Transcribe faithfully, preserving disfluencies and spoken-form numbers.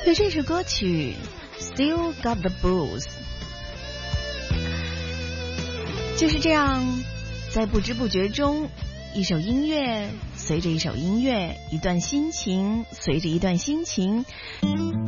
所以这首歌曲 Still Got the Blues 就是这样，在不知不觉中，一首音乐随着一首音乐，一段心情随着一段心情，